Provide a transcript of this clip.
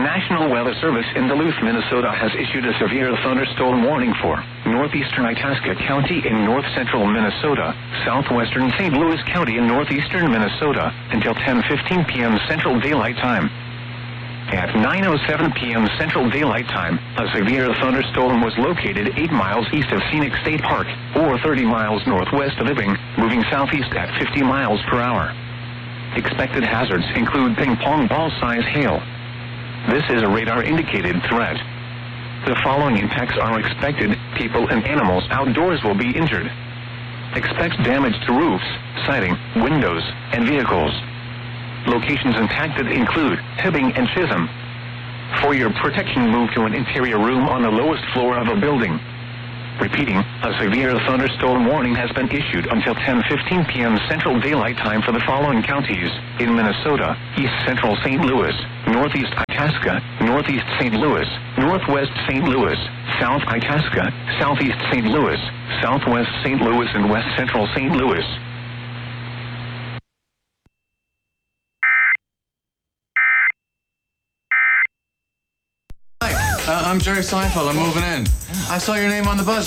National Weather Service in Duluth, Minnesota has issued a severe thunderstorm warning for northeastern Itasca County in north-central Minnesota, southwestern St. Louis County in northeastern Minnesota until 10:15 p.m. Central Daylight Time. At 9:07 p.m. Central Daylight Time, a severe thunderstorm was located 8 miles east of Scenic State Park, or 30 miles northwest of Ibbing, moving southeast at 50 miles per hour. Expected hazards include ping-pong ball-size hail. This is a radar-indicated threat. The following impacts are expected. People and animals outdoors will be injured. Expect damage to roofs, siding, windows, and vehicles. Locations impacted include Hibbing and Chisholm. For your protection, move to an interior room on the lowest floor of a building. Repeating, a severe thunderstorm warning has been issued until 10:15 p.m. Central Daylight Time for the following counties in Minnesota: East Central St. Louis, Northeast Itasca, Northeast St. Louis, Northwest St. Louis, South Itasca, Southeast St. Louis, Southwest St. Louis, and West Central St. Louis. I'm Jerry Seinfeld. I'm moving in. I saw your name on the buzzer.